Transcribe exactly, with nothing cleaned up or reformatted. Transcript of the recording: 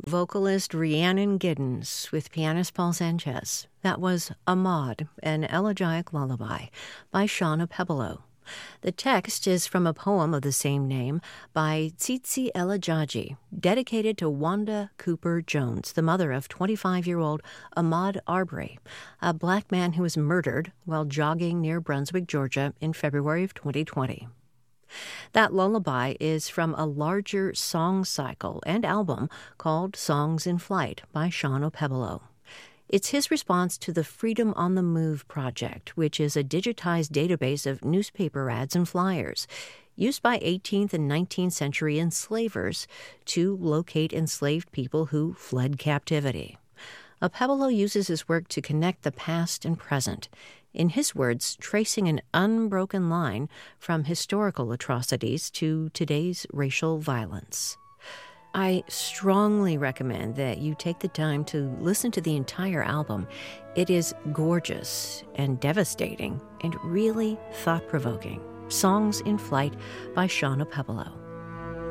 vocalist Rhiannon Giddens with pianist Paul Sanchez. That was Ahmad, an elegiac lullaby by Shauna Pebolo. The text is from a poem of the same name by Tsitsi Elajaji, dedicated to Wanda Cooper Jones, the mother of twenty-five-year-old Ahmaud Arbery, a black man who was murdered while jogging near Brunswick, Georgia in February of twenty twenty. That lullaby is from a larger song cycle and album called Songs in Flight by Shauna Pebolo. It's his response to the Freedom on the Move project, which is a digitized database of newspaper ads and flyers used by eighteenth and nineteenth century enslavers to locate enslaved people who fled captivity. Pebolo uses his work to connect the past and present, in his words, tracing an unbroken line from historical atrocities to today's racial violence. I strongly recommend that you take the time to listen to the entire album. It is gorgeous and devastating and really thought-provoking. Songs in Flight by Shauna Pebolo.